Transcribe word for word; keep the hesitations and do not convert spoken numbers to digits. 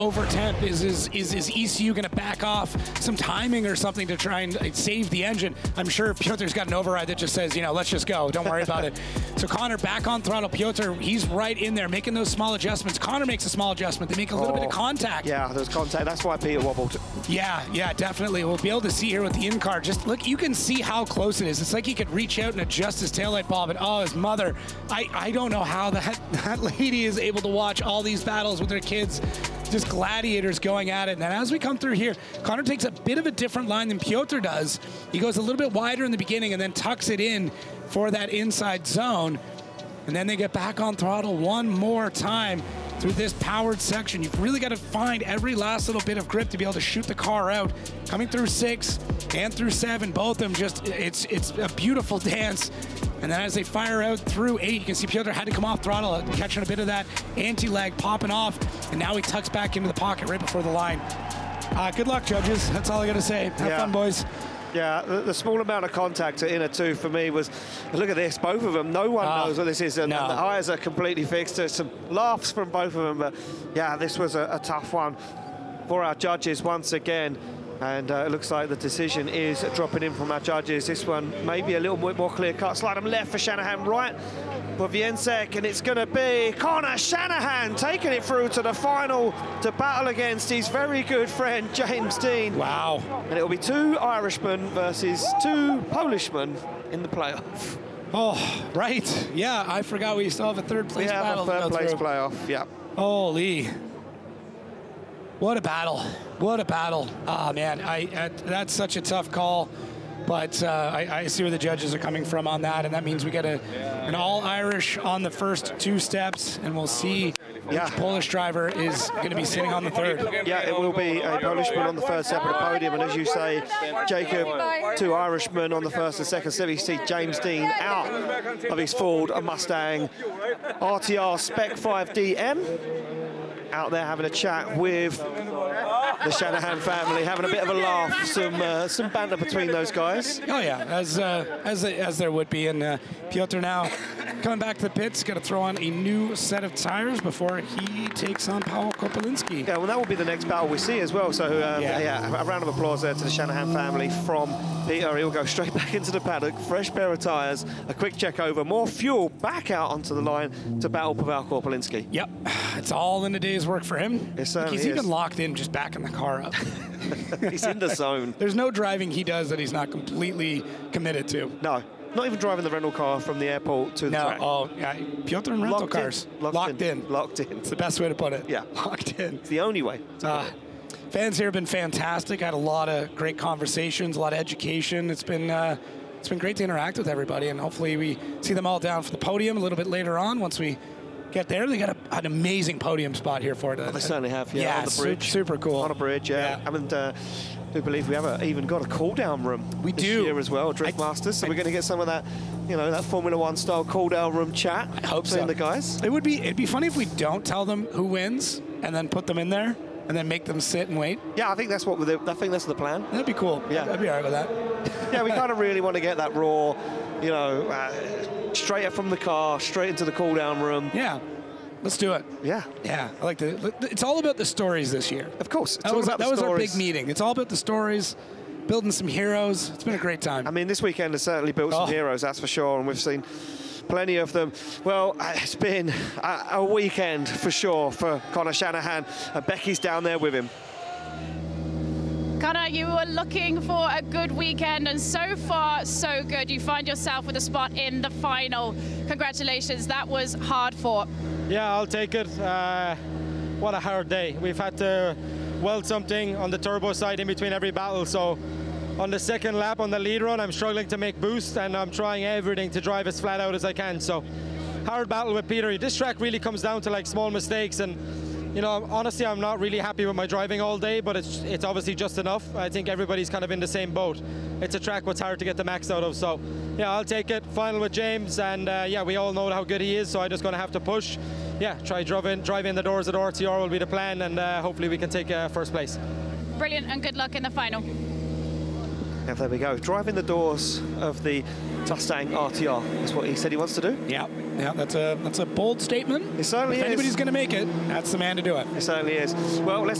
over temp? Is is is, is E C U going to back off some timing or something to try and save the engine? I'm sure Piotr's got an override that just says, you know, let's just go. Don't worry about it. So Connor back on throttle. Piotr, he's right in there making those small adjustments. Connor makes a small adjustment. They make a little oh, bit of contact. Yeah, there's contact. That's why Peter wobbled. Yeah, yeah, definitely. We'll be able to see here with the in-car. Just look, you can see how close it is. It's like he could reach out and adjust his taillight bulb. And oh, his mother. I, I don't know how that, that lady is able to watch all these battles with her kids. Just gladiators going at it. And as we come through here, Connor takes a bit of a different line than Piotr does. He goes a little bit wider in the beginning and then tucks it in for that inside zone. And then they get back on throttle one more time through this powered section. You've really got to find every last little bit of grip to be able to shoot the car out. Coming through six and through seven, both of them just, it's, it's a beautiful dance. And then as they fire out through eight, you can see Piotr had to come off throttle, catching a bit of that anti-lag popping off. And now he tucks back into the pocket right before the line. Uh, good luck, judges. That's all I got to say. Have yeah. fun, boys. Yeah, the, the small amount of contact at inner two for me was, look at this, both of them, no one uh, knows what this is, and, no. and the eyes are completely fixed. There's some laughs from both of them, but yeah, this was a, a tough one for our judges once again. And uh, it looks like the decision is dropping in from our judges. This one maybe a little bit more clear-cut. Slide them left for Shanahan, right for Więcek, and it's going to be Connor Shanahan taking it through to the final to battle against his very good friend James Deane. Wow. And it'll be two Irishmen versus two Polishmen in the playoff. Oh, right. Yeah, I forgot we still have a third place we have battle. a third place through. playoff, yeah. Holy. What a battle. What a battle. Ah, man, I, I that's such a tough call. But uh, I, I see where the judges are coming from on that, and that means we get a, an all-Irish on the first two steps, and we'll see yeah. which Polish driver is going to be sitting on the third. Yeah, it will be a Polishman on the first step of the podium, and as you say, Jacob, two Irishmen on the first and second step. You see James Deane out of his Ford, a Mustang R T R Spec five D M. Out there having a chat with the Shanahan family, having a bit of a laugh, some uh, some banter between those guys. Oh yeah, as uh, as as there would be. And uh, Piotr now coming back to the pits, got to throw on a new set of tires before he takes on Paweł Kopelinski. Yeah, well, that will be the next battle we see as well. So um, yeah. yeah, a round of applause there to the Shanahan family from Peter. He'll go straight back into the paddock, fresh pair of tires, a quick check over, more fuel, back out onto the line to battle Paweł Kopelinski. Yep, it's all in a day's work for him. It certainly He's is. even locked in, just backing the car up. He's in the zone. There's no driving he does that he's not completely committed to. No, not even driving the rental car from the airport to the no, track. Oh, yeah, Piotr and rental Locked cars. In. Locked, Locked in. in. Locked in. It's the best way to put it. Yeah. Locked in. It's the only way. Uh, fans here have been fantastic. I had a lot of great conversations, a lot of education. It's been uh, it's been great to interact with everybody, and hopefully we see them all down for the podium a little bit later on once we get there. They got a, an amazing podium spot here for it. Oh, they certainly have, yeah, yeah on the bridge. Super, super cool. On a bridge, yeah. yeah. And uh, I do believe we have a, even got a cool-down room we this do. year as well, Drift I, Masters, so I, we're going to get some of that, you know, that Formula One style cool-down room chat. I hope between so. the guys. It would be, it'd be funny if we don't tell them who wins and then put them in there and then make them sit and wait. Yeah, I think that's what the, I think that's the plan. That'd be cool. Yeah, I'd be all right with that. Yeah, we kind of really want to get that raw, you know, uh, straight up from the car, straight into the cool-down room. Yeah. Let's do it. Yeah. Yeah. I like the. It's all about the stories this year. Of course. It's that all was, about that the was stories. our big meeting. It's all about the stories, building some heroes. It's been a great time. I mean, this weekend has certainly built some oh. heroes, that's for sure, and we've seen plenty of them. Well, it's been a, a weekend for sure for Connor Shanahan, and Becky's down there with him. Connor, you were looking for a good weekend, and so far, so good. You find yourself with a spot in the final. Congratulations, that was hard fought. Yeah, I'll take it. Uh, what a hard day. We've had to weld something on the turbo side in between every battle, so on the second lap on the lead run, I'm struggling to make boost, and I'm trying everything to drive as flat out as I can. So, hard battle with Peter. This track really comes down to like small mistakes, and you know, honestly, I'm not really happy with my driving all day, but it's it's obviously just enough. I think everybody's kind of in the same boat. It's a track what's hard to get the max out of, so yeah, I'll take it. Final with James, and uh, yeah, we all know how good he is, so I'm just going to have to push. Yeah, try drive in, drive in the doors at R T R will be the plan, and uh, hopefully we can take uh, first place. Brilliant, and good luck in the final. Yeah, there we go. Driving the doors of the Mustang R T R is what he said he wants to do. Yeah, yeah, that's a that's a bold statement. It certainly if is. anybody's going to make it, that's the man to do it. It certainly is. Well, let's